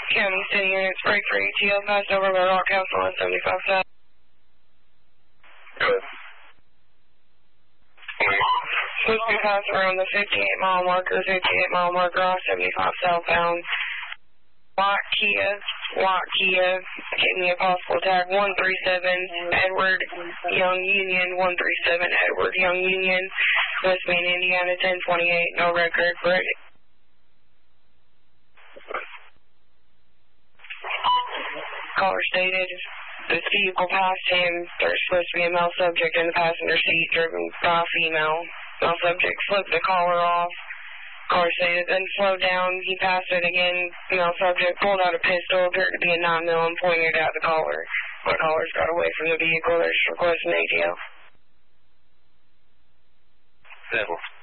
County City units, break for ATL, passed over by Rock Castle on 75 South. Good. Supposed to be passing around the 58-mile marker, 58-mile marker off 75 southbound. White Kia, getting me a possible tag, 137, Edward Young Union, 137, Edward Young Union, West Main, Indiana, 1028, no record, ready. Caller stated, this vehicle passed him, there's supposed to be a male subject in the passenger seat, driven by a female. Male subject flipped the collar off. Caller stated, then slowed down, he passed it again, male subject pulled out a pistol, appeared to be a 9mm, and pointed at the caller. The callers got away from the vehicle, there's requesting ATL. Settled.